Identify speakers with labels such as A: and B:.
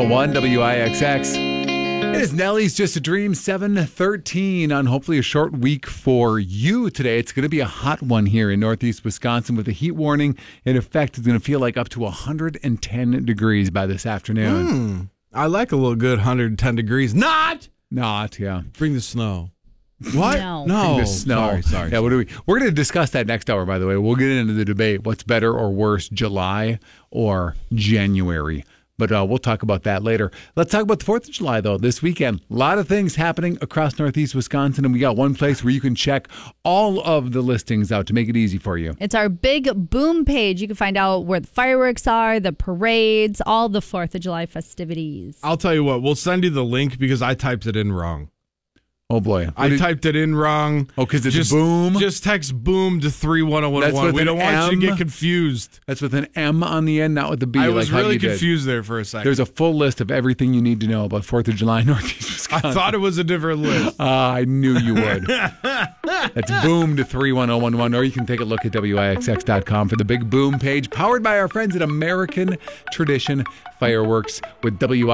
A: 101 WIXX. It is Nelly's Just a Dream, 7:13 on hopefully a short week for you today. It's going to be a hot one here in northeast Wisconsin with a heat warning in effect. It's going to feel like up to 110 degrees by this afternoon.
B: I like a little good 110 degrees. Not,
A: yeah.
B: bring the snow. What?
A: Bring the snow.
B: Sorry.
A: Yeah, we're going to discuss that next hour, by the way. We'll get into the debate. What's better or worse, July or January? But we'll talk about that later. Let's talk about the 4th of July, though, this weekend. A lot of things happening across northeast Wisconsin, and we got one place where you can check all of the listings out to make it easy for you.
C: It's our Big Boom page. You can find out where the fireworks are, the parades, all the 4th of July festivities.
B: I'll tell you what, we'll send you the link because I typed it in wrong.
A: Oh, boy.
B: I typed it in wrong.
A: Oh, because it's boom?
B: Just text boom to 31011. We don't want you to get confused.
A: That's with an M on the end, not with the B.
B: I was
A: like
B: really confused there for a second.
A: There's a full list of everything you need to know about 4th of July Northeast Wisconsin.
B: I thought it was a different list.
A: I knew you would. That's boom to 31011, or you can take a look at WIXX.com for the Big Boom page, powered by our friends at American Tradition Fireworks with WIXX.